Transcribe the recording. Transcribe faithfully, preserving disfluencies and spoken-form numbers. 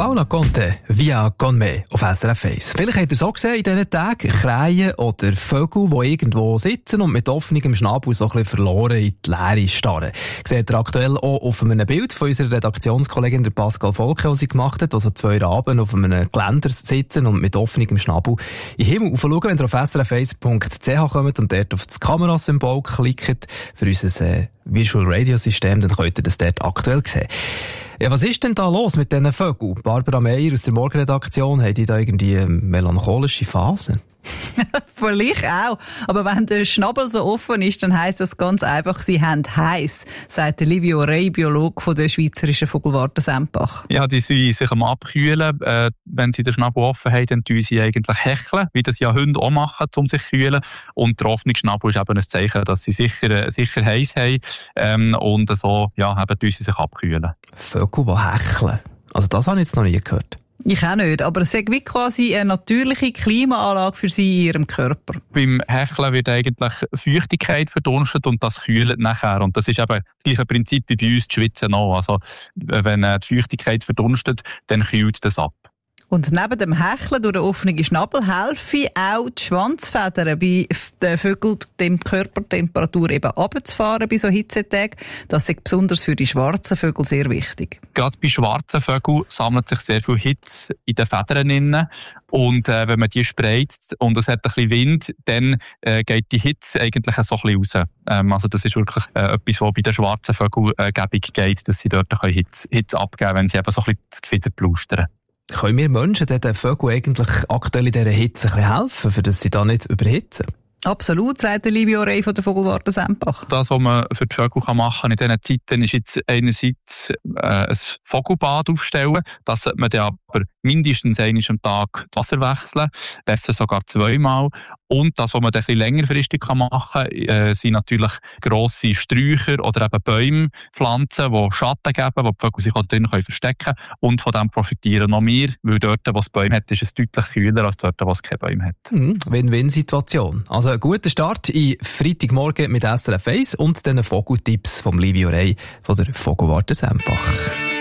Paula Conte, Via con me auf S R F eins. Vielleicht habt ihr es auch gesehen in diesen Tagen, Krähen oder Vögel, die irgendwo sitzen und mit offenem Schnabel so ein bisschen verloren in die Leere starren. Seht ihr aktuell auch auf einem Bild von unserer Redaktionskollegin der Pascal Volke, die sie gemacht hat, die so zwei Raben auf einem Geländer sitzen und mit offenem Schnabel in den Himmel aufschauen. Wenn ihr auf s r f eins punkt c h kommt und dort auf das Kamerasymbol klickt für unser äh, Visual Radio System, dann könnt ihr das dort aktuell sehen. Ja, was ist denn da los mit diesen Vögeln? Barbara Meyer aus der Morgenredaktion, haben die da irgendwie eine melancholische Phase? Vielleicht auch. Aber wenn der Schnabel so offen ist, dann heisst das ganz einfach, sie haben heiß, sagt der Livio Rey, Biologe von der Schweizerischen Vogelwarte Sempach. Ja, die sind sich am Abkühlen. Äh, wenn sie den Schnabel offen haben, dann tun sie eigentlich hecheln, wie das ja Hunde auch machen, um sich zu kühlen. Und der offene Schnabel ist eben ein Zeichen, dass sie sicher, sicher heiß haben. Ähm, und so, ja, eben tun sie sich abkühlen. Vögel, die hecheln. Also das habe ich jetzt noch nie gehört. Ich auch nicht, aber es ist wie quasi eine natürliche Klimaanlage für sie in ihrem Körper. Beim Hecheln wird eigentlich Feuchtigkeit verdunstet und das kühlt nachher. Und das ist eben das gleiche Prinzip wie bei uns, die Schwitzen auch. Also, wenn die Feuchtigkeit verdunstet, dann kühlt das ab. Und neben dem Hecheln durch den offenen Schnabel helfen auch die Schwanzfedern bei den Vögeln, die Körpertemperatur eben runterzufahren bei so Hitzetagen. Das ist besonders für die schwarzen Vögel sehr wichtig. Gerade bei schwarzen Vögeln sammelt sich sehr viel Hitze in den Federn innen. Und äh, wenn man die spreizt und es hat ein bisschen Wind, dann äh, geht die Hitze eigentlich so ein bisschen raus. Ähm, also das ist wirklich äh, etwas, was bei den schwarzen Vögeln äh, gäbig geht, dass sie dort Hitze, Hitze abgeben können, wenn sie eben so ein bisschen das Gefieder plustern. Können wir Menschen den Vögeln eigentlich aktuell in dieser Hitze ein bisschen helfen, für dass sie da nicht überhitzen? Absolut, sagt der Livio Rey von der Vogelwarte Sempach. Das, was man für die Vögel machen kann in diesen Zeiten, ist jetzt einerseits äh, ein Vogelbad aufstellen. Das sollte man dann aber mindestens einmal am Tag das Wasser wechseln, besser sogar zweimal. Und das, was man dann ein bisschen längerfristig machen kann, äh, sind natürlich grosse Sträucher oder eben Bäume, Pflanzen, die Schatten geben, wo die Vögel sich auch drin verstecken können. Und von dem profitieren noch mehr, weil dort, wo es Bäume hat, ist es deutlich kühler als dort, wo es keine Bäume hat. Mhm. Win-Win-Situation. Also ein guter Start in Freitagmorgen mit S R F eins und den Vogeltipps vom Livio Rey von der Vogelwarte Sempach.